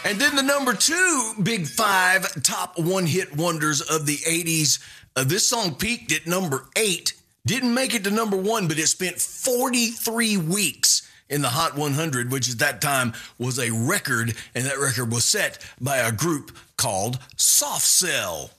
And then the number 2 Big 5 top one-hit wonders of the 80s. This song peaked at number 8. Didn't make it to number 1, but it spent 43 weeks in the Hot 100, which at that time was a record, and that record was set by a group called Soft Cell.